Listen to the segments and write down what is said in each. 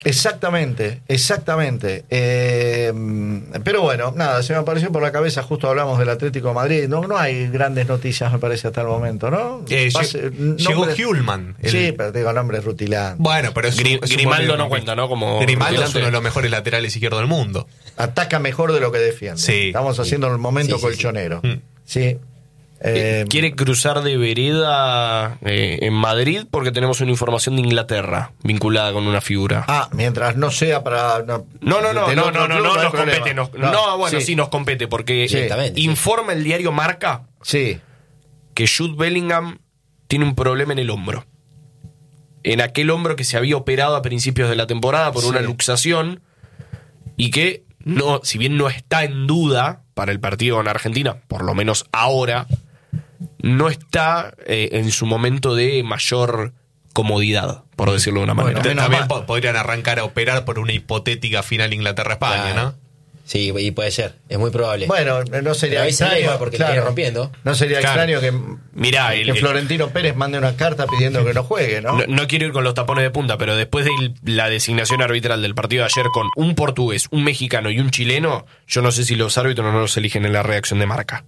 Exactamente. Pero bueno, nada, se me apareció por la cabeza, justo hablamos del Atlético de Madrid. No hay grandes noticias, me parece, hasta el momento, ¿no? Llegó Hjulman. Sí, pero te digo nombres rutilantes. Bueno, pero Grimaldo no cuenta, ¿no? Como Grimaldo es uno de los mejores laterales izquierdos del mundo. Ataca mejor de lo que defiende. Sí. Estamos haciendo el momento colchonero. Sí. Quiere cruzar de vereda en Madrid porque tenemos una información de Inglaterra vinculada con una figura. Mientras no sea para... No nos compete. Sí, nos compete porque informa el diario Marca que Jude Bellingham tiene un problema en el hombro. En aquel hombro que se había operado a principios de la temporada por una luxación y que, si bien no está en duda para el partido con Argentina, por lo menos ahora, no está en su momento de mayor comodidad, por decirlo de una manera. También podrían arrancar a operar por una hipotética final Inglaterra-España, ¿no? Sí, y puede ser, es muy probable. Bueno, no sería extraño porque viene rompiendo. No sería extraño que Florentino Pérez mande una carta pidiendo que no juegue, ¿no? No quiero ir con los tapones de punta, pero después de la designación arbitral del partido de ayer con un portugués, un mexicano y un chileno, yo no sé si los árbitros no los eligen en la redacción de Marca.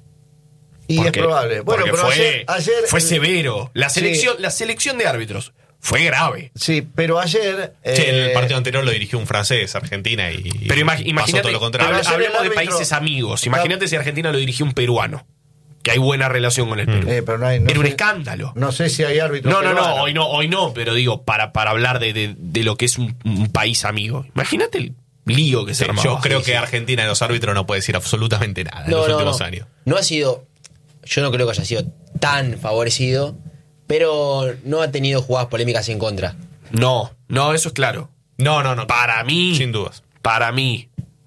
Es probable. Bueno, pero ayer fue severo. La selección de árbitros fue grave. Sí, pero ayer... el partido anterior lo dirigió un francés, Argentina, pero imagínate, todo lo contrario. Hablemos de países amigos. Imagínate si Argentina lo dirigió un peruano, que hay buena relación con el Perú. Pero era un escándalo. No sé si hay árbitros hoy no, pero digo, para hablar de lo que es un país amigo. Imagínate el lío que se armaba. Yo creo que Argentina de los árbitros no puede decir absolutamente nada en los últimos años. No ha sido... Yo no creo que haya sido tan favorecido, pero no ha tenido jugadas polémicas en contra. No, eso es claro. No. Para mí, sin dudas. Para mí,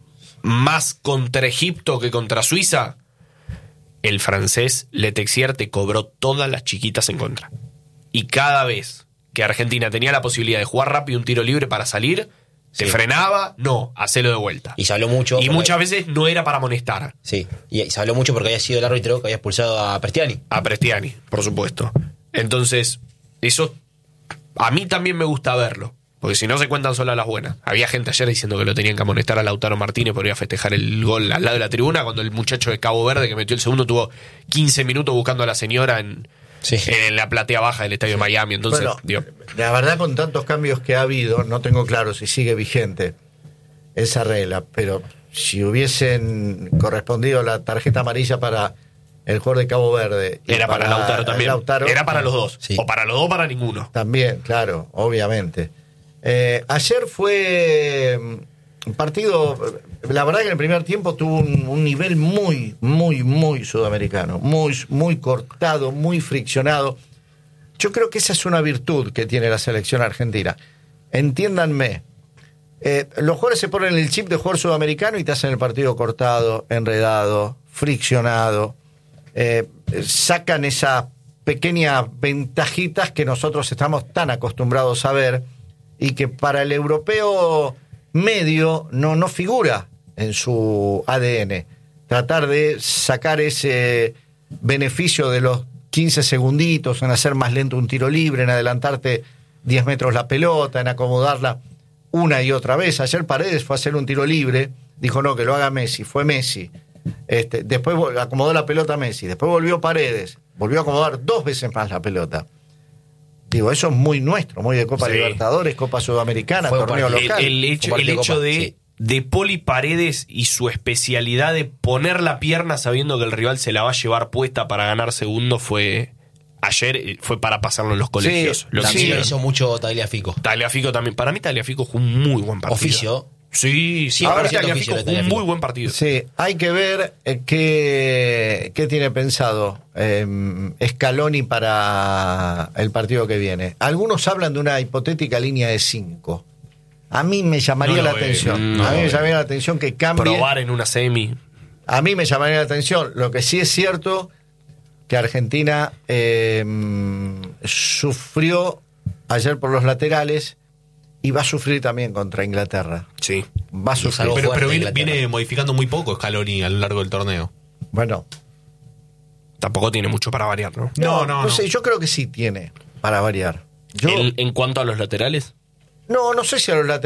más contra Egipto que contra Suiza, el francés Letexier te cobró todas las chiquitas en contra. Y cada vez que Argentina tenía la posibilidad de jugar rápido un tiro libre para salir, se frenaba, hacelo de vuelta. Y se habló mucho. Y muchas veces no era para amonestar. Sí, y se habló mucho porque había sido el árbitro que había expulsado a Prestiani. Por supuesto. Entonces, eso a mí también me gusta verlo. Porque si no se cuentan solas las buenas. Había gente ayer diciendo que lo tenían que amonestar a Lautaro Martínez por ir a festejar el gol al lado de la tribuna, cuando el muchacho de Cabo Verde que metió el segundo tuvo 15 minutos buscando a la señora en la platea baja del estadio de Miami. Entonces, la verdad, con tantos cambios que ha habido, no tengo claro si sigue vigente esa regla, pero si hubiesen correspondido la tarjeta amarilla para el jugador de Cabo Verde era para Lautaro también. Era para los dos. Sí. O para los dos o para ninguno. También, claro, obviamente. Ayer fue un partido, la verdad que en el primer tiempo tuvo un nivel muy, muy, muy sudamericano, muy, muy cortado, muy friccionado. Yo creo que esa es una virtud que tiene la selección argentina. Entiéndanme, los jugadores se ponen el chip de jugador sudamericano y te hacen el partido cortado, enredado, friccionado, sacan esas pequeñas ventajitas que nosotros estamos tan acostumbrados a ver y que para el europeo medio no figura en su ADN. Tratar de sacar ese beneficio de los 15 segunditos, en hacer más lento un tiro libre, en adelantarte 10 metros la pelota, en acomodarla una y otra vez. Ayer Paredes fue a hacer un tiro libre, dijo no, que lo haga Messi, fue Messi. Después acomodó la pelota Messi, después volvió Paredes, volvió a acomodar 2 veces más la pelota. Digo, eso es muy nuestro, muy de Copa Libertadores, Copa Sudamericana, torneo local. El hecho de Poli Paredes y su especialidad de poner la pierna sabiendo que el rival se la va a llevar puesta para ganar segundo ayer fue para pasarlo en los colegios. Sí, también lo hizo mucho Tagliafico. Tagliafico también. Para mí Tagliafico jugó un muy buen partido. Oficio. Sí, ahora Tagliafico jugó un muy buen partido. Sí, hay que ver qué tiene pensado Scaloni para el partido que viene. Algunos hablan de una hipotética línea de 5. A mí me llamaría la atención. A mí me llamaría la atención que cambie. Probar en una semi. A mí me llamaría la atención. Lo que sí es cierto que Argentina sufrió ayer por los laterales y va a sufrir también contra Inglaterra. Sí. Va a sufrir. Pero viene modificando muy poco Scaloni a lo largo del torneo. Bueno. Tampoco tiene mucho para variar, ¿no? No sé, yo creo que sí tiene para variar. ¿En cuanto a los laterales? No sé si a los laterales.